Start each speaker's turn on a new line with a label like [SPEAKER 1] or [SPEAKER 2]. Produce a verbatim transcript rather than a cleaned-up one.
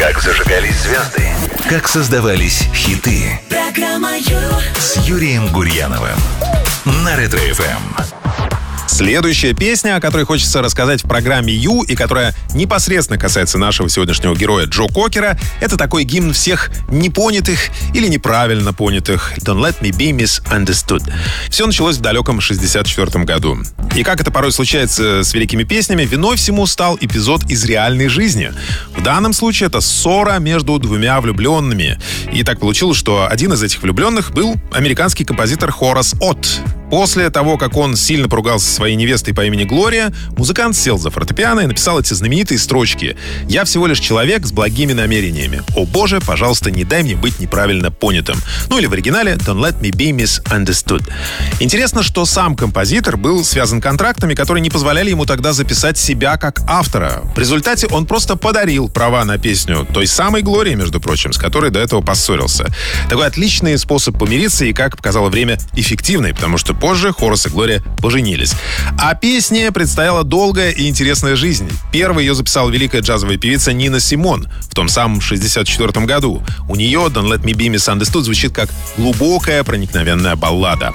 [SPEAKER 1] Как зажигались звезды, как создавались хиты.
[SPEAKER 2] Программа Ю
[SPEAKER 1] С Юрием Гурьяновым на Ретро-эф эм.
[SPEAKER 3] Следующая песня, о которой хочется рассказать в программе Ю и которая непосредственно касается нашего сегодняшнего героя Джо Кокера, это такой гимн всех непонятых или неправильно понятых «Don't let me be misunderstood». Все началось в далеком шестьдесят четвёртом году. И как это порой случается с великими песнями, виной всему стал эпизод из реальной жизни. В данном случае это ссора между двумя влюбленными. И так получилось, что один из этих влюбленных был американский композитор Хорас Отт. После того, как он сильно поругался со своей невестой по имени Глория, музыкант сел за фортепиано и написал эти знаменитые строчки: «Я всего лишь человек с благими намерениями. О боже, пожалуйста, не дай мне быть неправильно понятым». Ну или в оригинале «Don't let me be misunderstood». Интересно, что сам композитор был связан контрактами, которые не позволяли ему тогда записать себя как автора. В результате он просто подарил права на песню той самой Глории, между прочим, с которой до этого поссорился. Такой отличный способ помириться и, как показало время, эффективный, потому что позже Хорас и Глория поженились. А песне предстояла долгая и интересная жизнь. Первой ее записала великая джазовая певица Нина Симон в том самом шестьдесят четвёртом году. У нее «Don't let me be misunderstood» звучит как глубокая проникновенная баллада.